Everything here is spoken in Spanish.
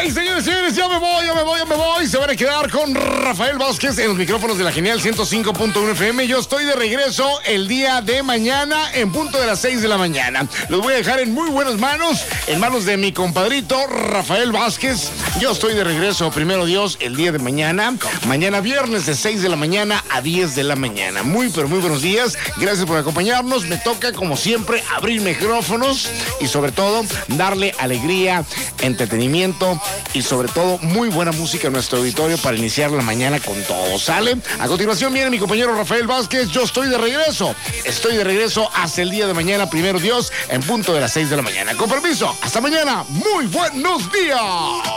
Ay, señores, ya me voy. Se van a quedar con Rafael Vázquez en los micrófonos de la Genial 105.1 FM. Yo estoy de regreso el día de mañana en punto de las 6 de la mañana. Los voy a dejar en muy buenas manos, en manos de mi compadrito Rafael Vázquez. Yo estoy de regreso, primero Dios, el día de mañana. Mañana viernes de 6 de la mañana a 10 de la mañana. Muy, pero muy buenos días. Gracias por acompañarnos. Me toca, como siempre, abrir micrófonos y sobre todo darle alegría, entretenimiento y sobre todo muy buena música a nuestro auditorio para iniciar la mañana con todo. ¿Sale? A continuación viene mi compañero Rafael Vázquez. Yo estoy de regreso. Estoy de regreso hasta el día de mañana, primero Dios, en punto de las 6 de la mañana. Con permiso, hasta mañana. Muy buenos días.